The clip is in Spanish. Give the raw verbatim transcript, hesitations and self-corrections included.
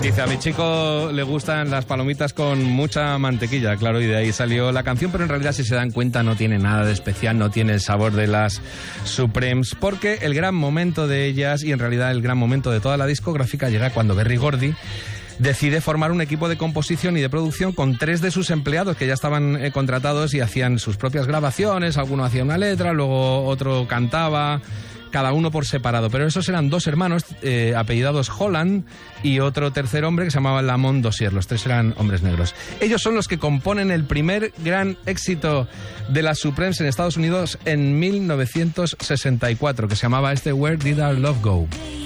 Dice, a mi chico le gustan las palomitas con mucha mantequilla, claro, y de ahí salió la canción, pero en realidad, si se dan cuenta, no tiene nada de especial, no tiene el sabor de las Supremes, porque el gran momento de ellas, y en realidad el gran momento de toda la discográfica, llega cuando Berry Gordy decide formar un equipo de composición y de producción con tres de sus empleados que ya estaban eh, contratados y hacían sus propias grabaciones. Alguno hacía una letra, luego otro cantaba, cada uno por separado, pero esos eran dos hermanos eh, apellidados Holland y otro tercer hombre que se llamaba Lamont Dozier. Los tres eran hombres negros. Ellos son los que componen el primer gran éxito de las Supremes en Estados Unidos en mil novecientos sesenta y cuatro, que se llamaba este Where Did Our Love Go?